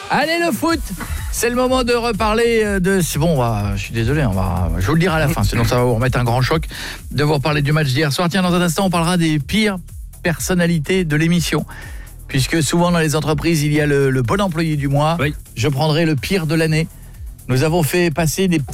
Allez, le foot, c'est le moment de reparler de... Bon, je suis désolé, je vous le dirai à la fin, sinon ça va vous remettre un grand choc de vous reparler du match d'hier soir. Tiens, dans un instant, on parlera des pires personnalités de l'émission. Puisque souvent dans les entreprises, il y a le bon employé du mois. Oui. Je prendrai le pire de l'année. Nous avons fait passer des